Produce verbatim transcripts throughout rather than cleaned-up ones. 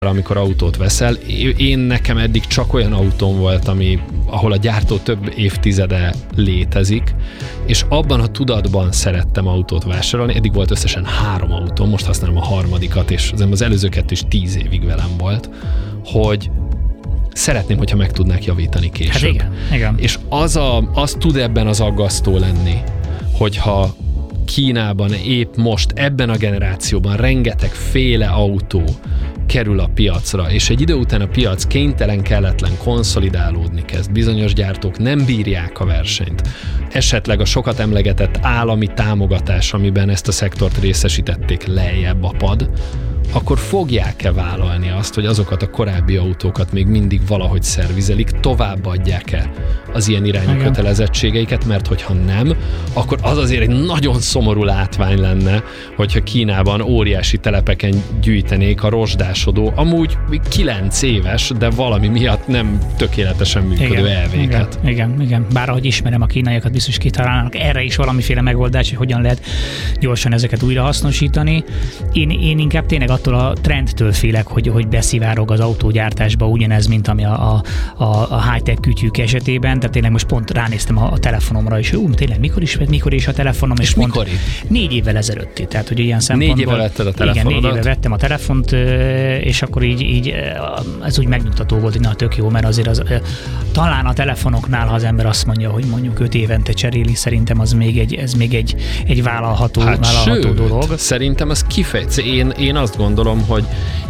amikor autót veszel. Én nekem eddig csak olyan autóm volt, ami, ahol a gyártó több évtizede létezik, és abban a tudatban szerettem autót vásárolni. Eddig volt összesen három autóm, most használom a harmadikat, és az előzőket is tíz évig velem volt, hogy szeretném, hogyha meg tudnák javítani később. Hát igen, igen. És az, a, az tud ebben az aggasztó lenni, hogyha Kínában épp most, ebben a generációban rengeteg féle autó kerül a piacra, és egy idő után a piac kénytelen, kelletlen konszolidálódni kezd. Bizonyos gyártók nem bírják a versenyt. Esetleg a sokat emlegetett állami támogatás, amiben ezt a szektort részesítették, lejjebb a pad, akkor fogják-e vállalni azt, hogy azokat a korábbi autókat még mindig valahogy szervizelik, továbbadják-e az ilyen irányú Igen. kötelezettségeiket, mert hogyha nem, akkor az azért egy nagyon szomorú látvány lenne, hogyha Kínában óriási telepeken gyűjtenék a rozsdásodó, amúgy kilenc éves, de valami miatt nem tökéletesen működő Igen, elvéket. Igen, igen, igen. Bár ahogy ismerem a kínaiakat, biztos kitalálnak erre is valamiféle megoldás, hogy hogyan lehet gyorsan ezeket újra hasznosítani. Én, én inkább tényleg attól a trendtől félek, hogy, hogy beszivárog az autógyártásba ugyanez, mint ami a, a, a high-tech kütyük esetében. Tehát tényleg most pont ránéztem a, a telefonomra, és ú, tényleg mikor is vett, mikor is a telefonom, és, és pont mikor? Négy évvel ezelőtti. Tehát, hogy ilyen szempontból... Négy éve vetted a telefonodat? Igen, négy éve vettem a telefont, és akkor így, így ez úgy megnyugtató volt, hogy na, tök jó, mert azért az, talán a telefonoknál, ha az ember azt mondja, hogy mondjuk öt évente cseréli, szerintem az még egy, ez még egy, egy vállalható, hát vállalható sőt, dolog. Szerintem az kifejező. Én, én azt gondolom, hogy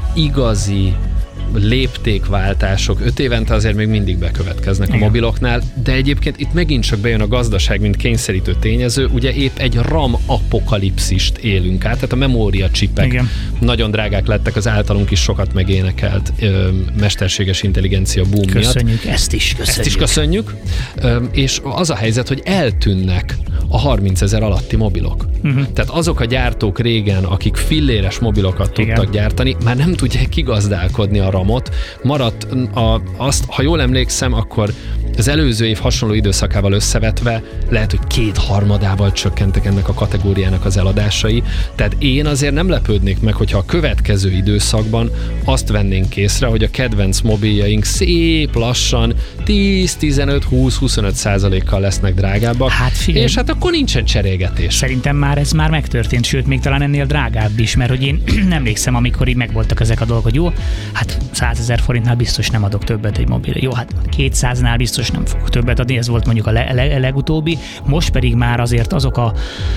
igazi léptékváltások öt évente azért még mindig bekövetkeznek Igen. a mobiloknál, de egyébként itt megint csak bejön a gazdaság, mint kényszerítő tényező, ugye épp egy RAM apokalipszist élünk át, tehát a memóriacsipek Igen. nagyon drágák lettek az általunk is sokat megénekelt ö, mesterséges intelligencia boom miatt. Köszönjük, ezt is köszönjük. Ezt is köszönjük, ö, és az a helyzet, hogy eltűnnek a harmincezer alatti mobilok. Uh-huh. Tehát azok a gyártók régen, akik filléres mobilokat tudtak Igen. gyártani, már nem tudják kigazdálkodni a ramot. Maradt, a, azt, ha jól emlékszem, akkor az előző év hasonló időszakával összevetve lehet, hogy kétharmadával csökkentek ennek a kategóriának az eladásai. Tehát én azért nem lepődnék meg, hogyha a következő időszakban azt vennénk észre, hogy a kedvenc mobiljaink szép lassan tíz, tizenöt, húsz, huszonöt százalékkal lesznek drágábbak. Hát figyelj, és hát akkor nincsen cserélgetés. Szerintem már ez már megtörtént, sőt, még talán ennél drágább is, mert hogy én nem emlékszem, amikor így megvoltak ezek a dolgok, hogy jó, hát százezer forintnál biztos nem adok többet egy mobilra. Jó, hát kétszáznál biztos nem fogok többet adni, ez volt mondjuk a le- le- legutóbbi, most pedig már azért azok a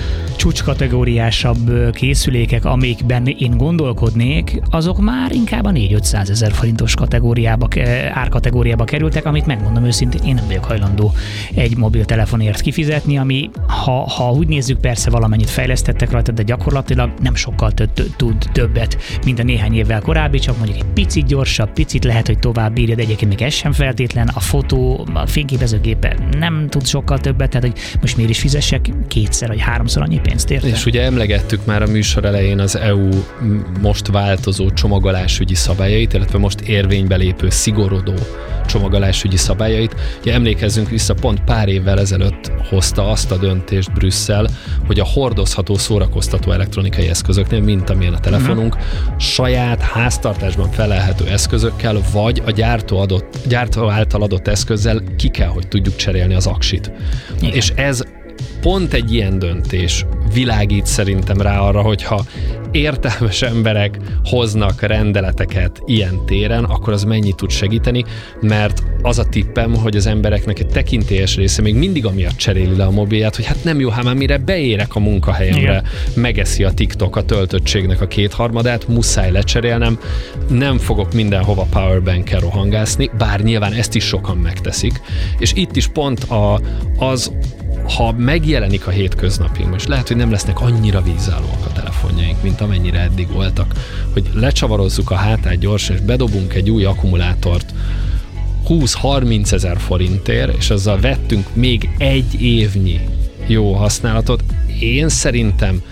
csúcskategóriásabb készülékek, amikben én gondolkodnék, azok már inkább a négy-ötszázezer forintos kategóriába, árkategóriába kerültek, amit megmondom őszintén, én nem vagyok hajlandó egy mobiltelefonért kifizetni, ami ha, ha úgy nézzük, persze valamennyit fejlesztettek rajta, de gyakorlatilag nem sokkal tud többet, mint a néhány évvel korábbi, csak mondjuk egy picit gyorsabb, picit lehet, hogy tovább bírja, de egyébként még ez sem feltétlen, a fotó, a fényképezőgépe nem tud sokkal többet, tehát hogy most miért is fizessek kétszer vagy háromszor annyi pénzt érte. És ugye emlegettük már a műsor elején az é u most változó csomagolásügyi szabályait, illetve most érvénybe lépő szigorodó csomagolásügyi szabályait. Ugye emlékezzünk vissza, pont pár évvel ezelőtt hozta azt a döntést Brüsszel, hogy a hordozható szórakoztató elektronikai eszközöknél, mint amilyen a telefonunk, uh-huh. saját háztartásban felelhető eszközökkel, vagy a gyártó, adott, gyártó által adott eszközzel ki kell, hogy tudjuk cserélni az aksit. Igen. És ez pont egy ilyen döntés világít szerintem rá arra, hogyha értelmes emberek hoznak rendeleteket ilyen téren, akkor az mennyit tud segíteni, mert az a tippem, hogy az embereknek egy tekintélyes része még mindig amiatt cseréli le a mobilját, hogy hát nem jó, hát már mire beérek a munkahelyemre, Igen. megeszi a TikTok a töltöttségnek a kétharmadát, muszáj lecserélnem, nem fogok mindenhova powerbank-kel rohangászni, bár nyilván ezt is sokan megteszik, és itt is pont a, az ha megjelenik a hétköznapink, most lehet, hogy nem lesznek annyira vízállóak a telefonjaink, mint amennyire eddig voltak, hogy lecsavarozzuk a hátát gyorsan, és bedobunk egy új akkumulátort húsz-harminc ezer forintért, és azzal vettünk még egy évnyi jó használatot. Én szerintem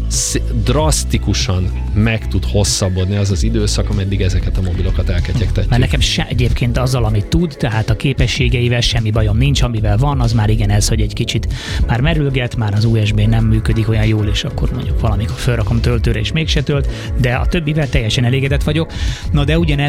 drasztikusan meg tud hosszabbodni az az időszak, ameddig ezeket a mobilokat elketyegtetjük. Mert nekem se egyébként azzal, amit tud, tehát a képességeivel semmi bajom nincs, amivel van, az már igen ez, hogy egy kicsit már merülget, már az u es bé nem működik olyan jól, és akkor mondjuk valamikor felrakom töltőre, és mégse tölt, de a többivel teljesen elégedett vagyok. Na de ugyanez